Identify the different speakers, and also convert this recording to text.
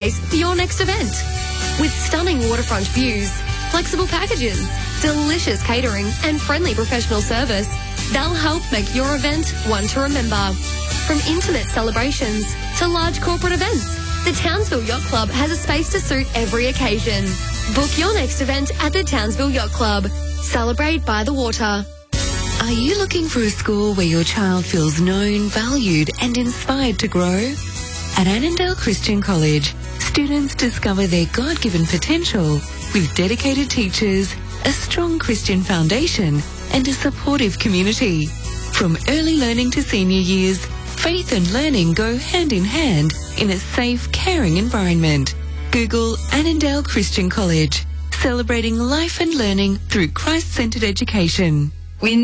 Speaker 1: space for your next event. With stunning waterfront views, flexible packages, delicious catering and friendly professional service, they'll help make your event one to remember. From intimate celebrations to large corporate events, the Townsville Yacht Club has a space to suit every occasion. Book your next event at the Townsville Yacht Club. Celebrate by the water.
Speaker 2: Are you looking for a school where your child feels known, valued and inspired to grow? At Annandale Christian College, students discover their God-given potential with dedicated teachers, a strong Christian foundation and a supportive community. From early learning to senior years, faith and learning go hand in hand in a safe, caring environment. Google Annandale Christian College, celebrating life and learning through Christ-centered education.